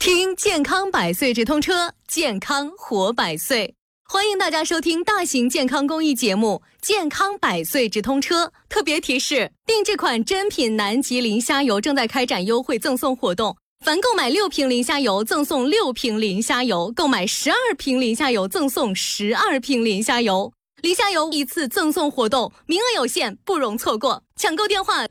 听健康百岁直通车，健康活百岁。欢迎大家收听大型健康公益节目《健康百岁直通车》。特别提示：定制款真品南极磷虾油正在开展优惠赠送活动，凡购买6瓶磷虾油赠送6瓶磷虾油，购买12瓶磷虾油赠送12瓶磷虾油。磷虾油一次赠送活动，名额有限，不容错过。抢购电话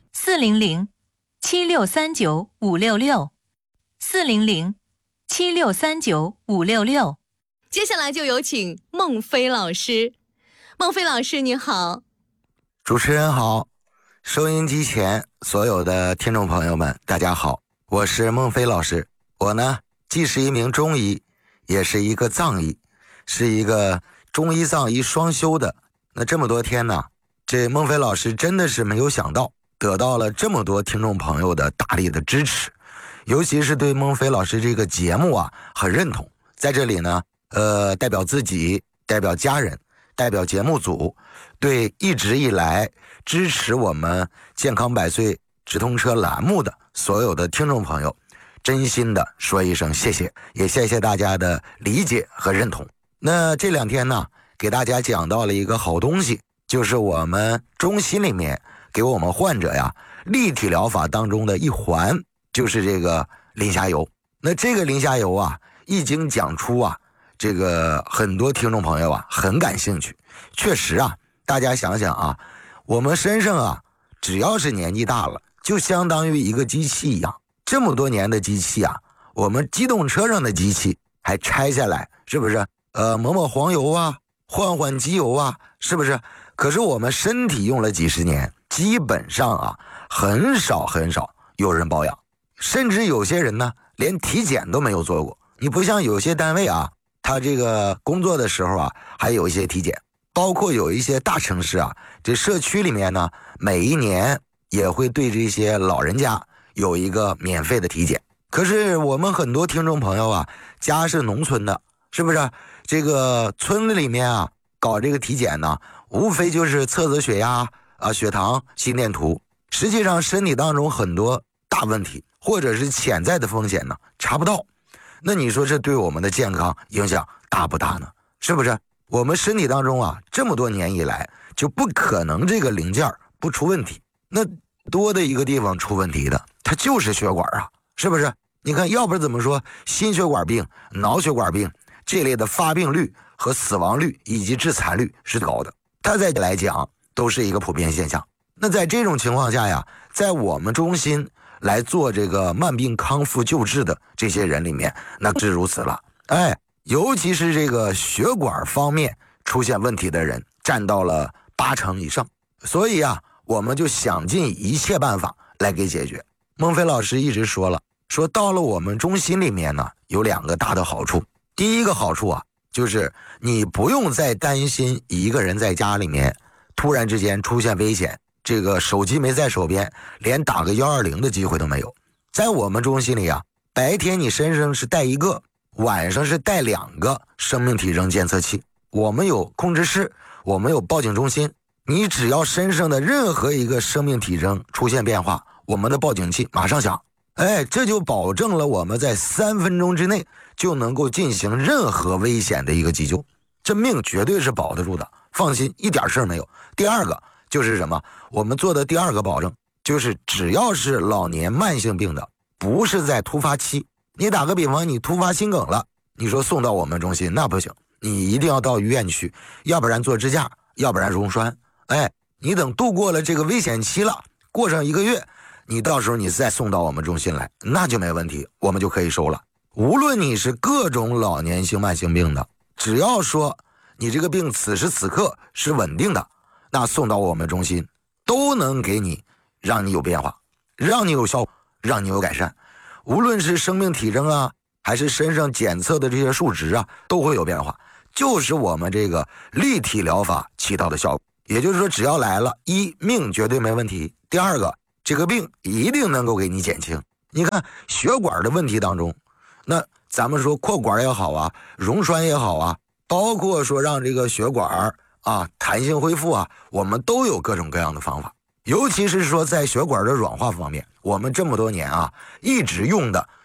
：400-7639-566，400-7639-566。接下来就有请孟非老师。孟非老师你好。 主持人好，收音机前所有的听众朋友们大家好，我是孟非老师。我呢既是一名中医，也是一个藏医，是一个中医藏医双修的。那这么多天呢，这孟非老师真的是没有想到得到了这么多听众朋友的大力的支持，尤其是对孟非老师这个节目啊很认同。在这里呢代表自己，代表家人，代表节目组，对一直以来支持我们健康百岁直通车栏目的所有的听众朋友真心的说一声谢谢，也谢谢大家的理解和认同。那这2天呢，给大家讲到了一个好东西，就是我们中心里面给我们患者呀立体疗法当中的一环，就是这个磷虾油。那这个磷虾油啊一经讲出啊，这个很多听众朋友啊很感兴趣。确实啊，大家想想啊，我们身上啊只要是年纪大了，就相当于一个机器一样。这么多年的机器啊，我们机动车上的机器还拆下来，是不是抹抹黄油啊，换换机油啊，是不是？可是我们身体用了几十年，基本上啊很少有人保养，甚至有些人呢连体检都没有做过。你不像有些单位啊，他这个工作的时候啊还有一些体检，包括有一些大城市啊，这社区里面呢每一年也会对这些老人家有一个免费的体检。可是我们很多听众朋友啊，家是农村的，是不是？这个村子里面啊搞这个体检呢，无非就是测测血压啊、血糖、心电图，实际上身体当中很多大问题或者是潜在的风险呢查不到。那你说这对我们的健康影响大不大呢？是不是？我们身体当中啊这么多年以来就不可能这个零件不出问题，那多的一个地方出问题的它就是血管啊，是不是？你看要不然怎么说心血管病、脑血管病这类的发病率和死亡率以及致残率是高的，它再来讲都是一个普遍现象。那在这种情况下呀，在我们中心来做这个慢病康复救治的这些人里面，那是如此了。尤其是这个血管方面出现问题的人占到了80%以上，所以啊我们就想尽一切办法来给解决。孟非老师一直说了，说到了我们中心里面呢有2个大的好处。第一个好处啊，就是你不用再担心一个人在家里面突然之间出现危险，这个手机没在手边，连打个120的机会都没有。在我们中心里啊，白天你身上是带1个，晚上是带2个生命体征监测器。我们有控制室，我们有报警中心，你只要身上的任何一个生命体征出现变化，我们的报警器马上响。这就保证了我们在3分钟之内就能够进行任何危险的一个急救，这命绝对是保得住的，放心，一点事儿没有。第二个就是什么？我们做的第2个保证就是只要是老年慢性病的，不是在突发期，你打个比方，你突发心梗了，你说送到我们中心那不行，你一定要到医院去，要不然做支架，要不然溶栓。你等度过了这个危险期了，过上1个月，你到时候你再送到我们中心来，那就没问题，我们就可以收了。无论你是各种老年性慢性病的，只要说你这个病此时此刻是稳定的，那送到我们中心都能给你，让你有变化，让你有效果，让你有改善。无论是生命体征啊，还是身上检测的这些数值啊，都会有变化，就是我们这个立体疗法起到的效果。也就是说，只要来了，一命绝对没问题，第2个这个病一定能够给你减轻。你看血管的问题当中，那咱们说扩管也好啊，溶栓也好啊，包括说让这个血管啊弹性恢复啊，我们都有各种各样的方法。尤其是说在血管的软化方面，我们这么多年啊一直用的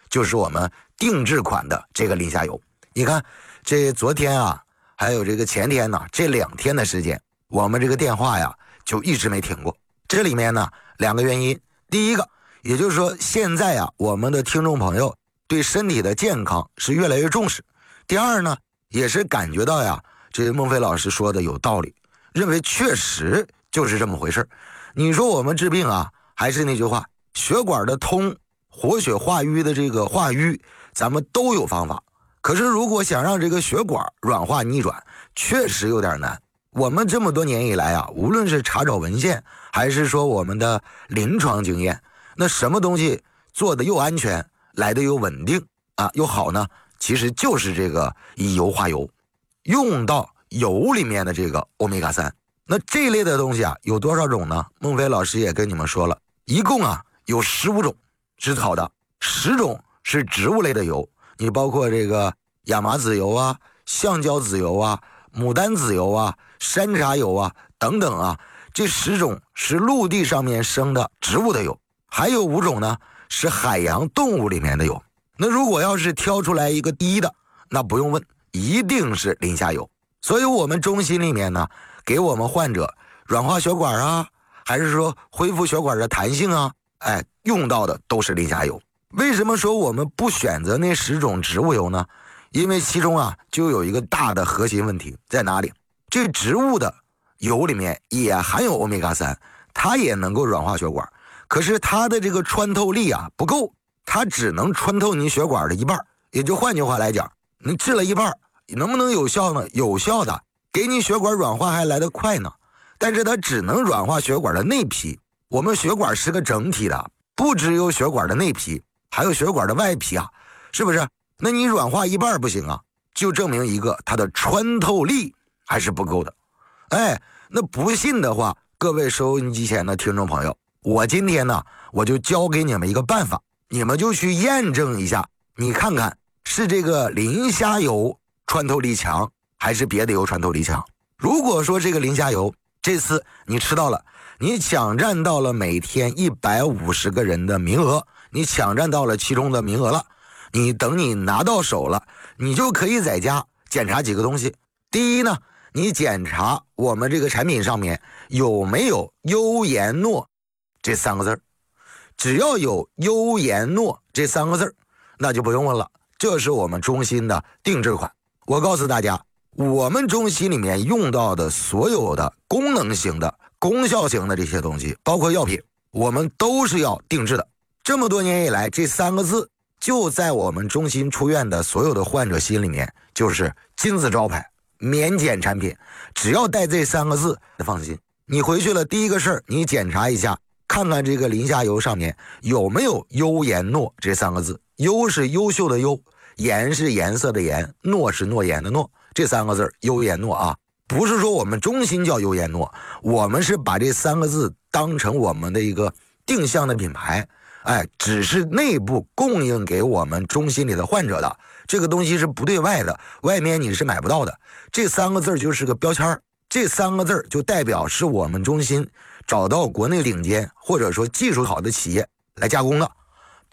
就是我们定制款的这个磷虾油。你看这昨天啊还有这个前天呢，这2天的时间我们这个电话呀就一直没停过。这里面呢2个原因，第一个也就是说现在啊我们的听众朋友对身体的健康是越来越重视。第二呢也是感觉到呀这孟非老师说的有道理，认为确实就是这么回事。你说我们治病啊，还是那句话，血管的通，活血化瘀的这个化瘀咱们都有方法，可是如果想让这个血管软化逆转，确实有点难。我们这么多年以来啊，无论是查找文献还是说我们的临床经验，那什么东西做的又安全，来的又稳定啊又好呢？其实就是这个以油化油，用到油里面的这个欧米伽3。那这类的东西啊有多少种呢？孟非老师也跟你们说了，一共啊有15种是好的，10种是植物类的油，你包括这个亚麻籽油啊、橡胶籽油啊、牡丹籽油啊、山茶油啊等等啊，这10种是陆地上面生的植物的油，还有5种呢是海洋动物里面的油。那如果要是挑出来一个第一的，那不用问，一定是磷虾油。所以我们中心里面呢，给我们患者软化血管啊，还是说恢复血管的弹性啊，用到的都是磷虾油。为什么说我们不选择那10种植物油呢？因为其中啊就有一个大的核心问题在哪里？这植物的油里面也含有欧米伽3，它也能够软化血管，可是它的这个穿透力啊不够，它只能穿透你血管的一半。也就换句话来讲，你治了一半，能不能有效呢？有效的，给你血管软化还来得快呢，但是它只能软化血管的内皮。我们血管是个整体的，不只有血管的内皮，还有血管的外皮啊，是不是？那你软化一半不行啊，就证明一个它的穿透力还是不够的。那不信的话，各位收音机前的听众朋友，我今天呢我就教给你们一个办法，你们就去验证一下，你看看是这个磷虾油穿透力强还是别的油穿透力强。如果说这个磷虾油这次你吃到了，你抢占到了每天150个人的名额，你抢占到了其中的名额了，你等你拿到手了，你就可以在家检查几个东西。第一呢，你检查我们这个产品上面有没有优颜诺这3个字，只要有优颜诺这3个字，那就不用问了，这是我们中心的定制款。我告诉大家，我们中心里面用到的所有的功能型的、功效型的这些东西，包括药品，我们都是要定制的。这么多年以来，这3个字就在我们中心出院的所有的患者心里面就是金字招牌，免检产品，只要带这3个字放心。你回去了第一个事儿，你检查一下，看看这个磷虾油上面有没有优颜诺这3个字。优是优秀的优，颜是颜色的颜，诺是诺言的诺，这3个字优颜诺啊，不是说我们中心叫优颜诺，我们是把这3个字当成我们的一个定向的品牌，只是内部供应给我们中心里的患者的，这个东西是不对外的，外面你是买不到的。这3个字就是个标签，这3个字就代表是我们中心找到国内顶尖或者说技术好的企业来加工的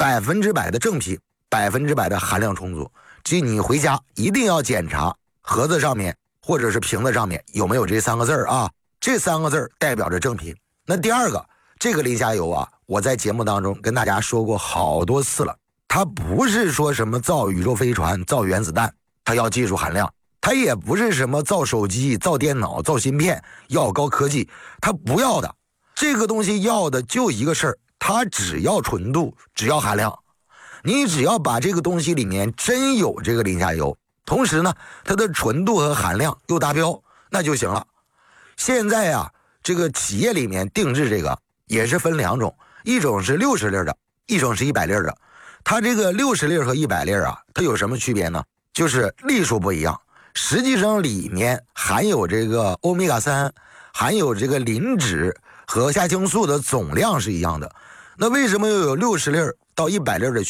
，100%的正品，100%的含量充足。这你回家一定要检查盒子上面或者是瓶子上面有没有这3个字啊，这3个字代表着正品。那第二个，这个磷虾油啊，我在节目当中跟大家说过好多次了，它不是说什么造宇宙飞船、造原子弹，它要技术含量，它也不是什么造手机、造电脑、造芯片，要高科技，它不要的。这个东西要的就一个事儿，它只要纯度，只要含量。你只要把这个东西里面真有这个磷虾油，同时呢它的纯度和含量又达标，那就行了。现在啊，这个企业里面定制这个也是分2种，一种是60粒的，一种是100粒的。它这个60粒和100粒啊，它有什么区别呢？就是粒数不一样，实际上里面含有这个欧米伽3，含有这个磷脂和虾青素的总量是一样的。那为什么又有60粒到100粒的